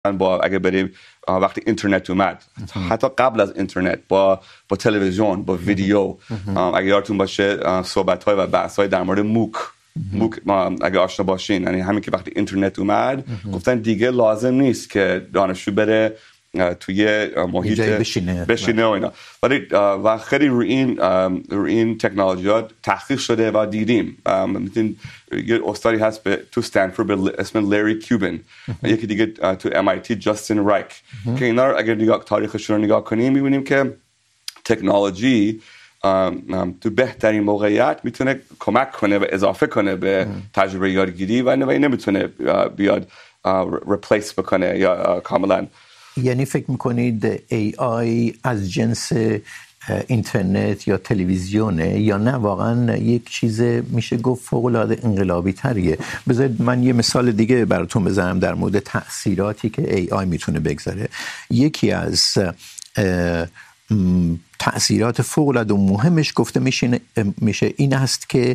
با اگه بریم وقتی اینترنت اومد، حتی قبل از اینترنت با تلویزیون، با ویدیو، اگه یادتون باشه صحبت‌های و بحث‌های در مورد موک اگه آشنا باشین، یعنی همین که وقتی اینترنت اومد گفتن دیگه لازم نیست که دانشجو بره توی محیط بشینه و اینا، ولی و خیلی روی این تکنولوژیات تحقیق شده و دیدیم. مثلا یه استادی هست تو استنفورد به اسم لری کوبن، یکی دیگه تو MIT جاستین رایک، که اینا رو اگر تاریخشون رو نگاه کنیم میبینیم که تکنولوژی تو بهترین موقعیت میتونه کمک کنه و اضافه کنه به تجربه یادگیری و نمیتونه بیاد replace بکنه یا کاملا. یعنی فکر میکنید AI از جنس اینترنت یا تلویزیونه یا نه واقعا یک چیز میشه گفت فوق‌العاده انقلابی تریه؟ بذارید من یه مثال دیگه براتون بزنم در مورد تأثیراتی که AI میتونه بگذاره. یکی از تأثیرات فوق‌العاده مهمش گفته میشه این است که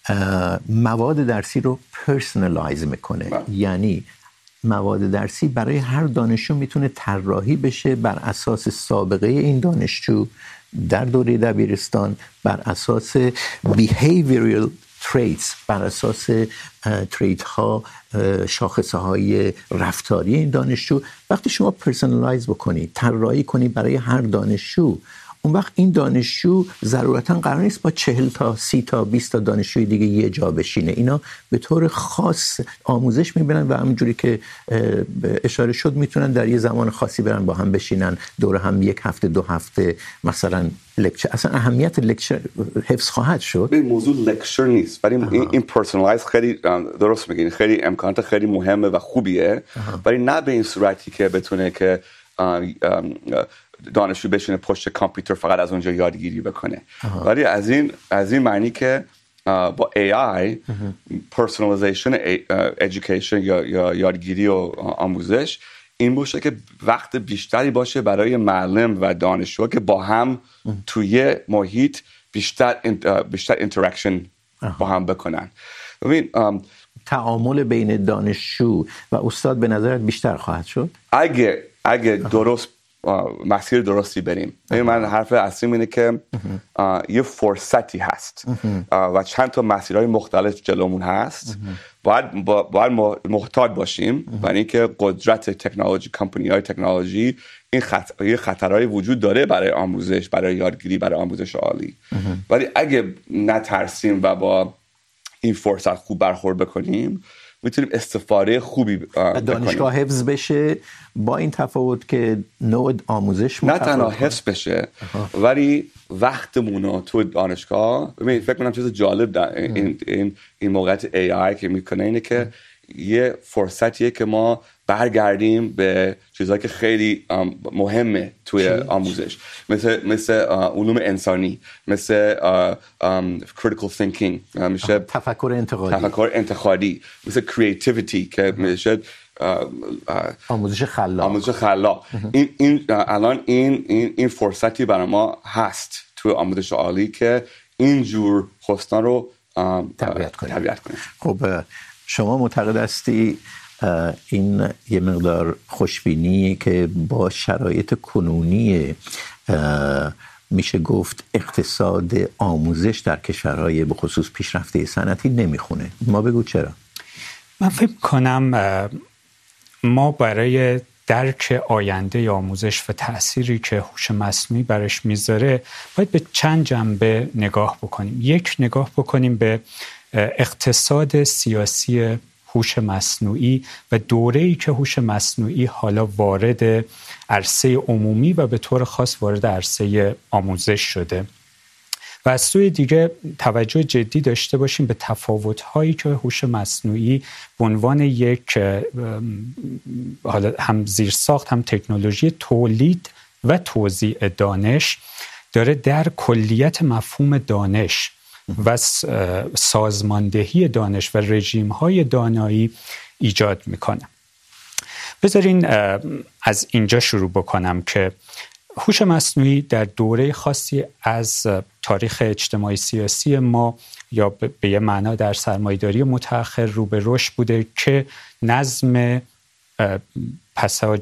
مواد درسی رو پرسونالایز میکنه. یعنی مواد درسی برای هر دانشجو میتونه طراحی بشه بر اساس سابقه این دانشجو در دوره دبیرستان، بر اساس behavioral traits، بر اساس تریت ها، شاخصه های رفتاری این دانشجو. وقتی شما پرسونالایز بکنید، طراحی کنید برای هر دانشجو، اون وقت این دانشجو ضرورتاً قرار نیست با 40 تا 30 تا 20 تا دانشجوی دیگه یه جا بشینه. اینا به طور خاص آموزش میبینن و همونجوری که اشاره شد میتونن در یه زمان خاصی برن با هم بشینن دور هم، یک هفته 2 هفته مثلا لکچر. اصلا اهمیت لکچر حفظ خواهد شد. به موضوع لکچر نیست، ولی این پرسونالایز خیلی درست میگین، خیلی امکانات خیلی مهمه و خوبیه، ولی نه به این صورتی که بتونه که دانشجو بشینه پشت کامپیوتر فقط از اونجا یادگیری بکنه. ولی از این معنی که با AI personalization education یا یادگیری و آموزش این باشه که وقت بیشتری باشه برای معلم و دانشجو که با هم توی محیط بیشتر اینتراکشن با هم بکنن. ببین تعامل بین دانشجو و استاد به نظرت بیشتر خواهد شد اگه درست مسیر درستی بریم. من حرف اصلیم اینه که یه فرصتی هست و چند تا مسیرهای مختلف جلومون هست. باید محتاط باشیم برای اینکه قدرت تکنولوژی، کمپانی‌های تکنولوژی این خطرهای وجود داره برای آموزش، برای یادگیری، برای آموزش عالی. ولی اگه نترسیم و با این فرصت خوب برخورد بکنیم میتونیم استفاده خوبی بکنیم. دانشگاه حفظ بشه با این تفاوت که نوع آموزش نه تنها حفظ بشه ولی وقتمون رو تو دانشگاه. فکر کنم چیز جالب در این موقعیت AI که میکنه اینه که یه فرصتیه که ما برگردیم به چیزهایی که خیلی مهمه توی آموزش، مثل علوم انسانی، مثل critical thinking، میشه تفکر انتقادی، مثل creativity که میشه آموزش خلاق. الان این فرصتی برای ما هست توی آموزش عالی که اینجور خواستان رو تقویت کنیم. خب شما معتقد هستی این یه مقدار خوشبینی که با شرایط کنونی میشه گفت اقتصاد آموزش در کشورهای به خصوص پیشرفته صنعتی نمیخونه؟ ما بگو چرا؟ من فکر کنم ما برای درک آینده آموزش و تأثیری که هوش مصنوعی برش میذاره باید به چند جنبه نگاه بکنیم. یک، نگاه بکنیم به اقتصاد سیاسی هوش مصنوعی و دوره‌ای که هوش مصنوعی حالا وارد عرصه عمومی و به طور خاص وارد عرصه آموزش شده. و از سوی دیگه توجه جدی داشته باشیم به تفاوت‌هایی که هوش مصنوعی به عنوان یک حالا هم زیرساخت هم تکنولوژی تولید و توزیع دانش داره در کلیت مفهوم دانش و سازماندهی دانش و رژیم‌های دانایی ایجاد میکنه. بذارین از اینجا شروع بکنم که هوش مصنوعی در دوره خاصی از تاریخ اجتماعی سیاسی ما یا به یه معنا در سرمایه‌داری متأخر رو به رشد بوده که نظم پسا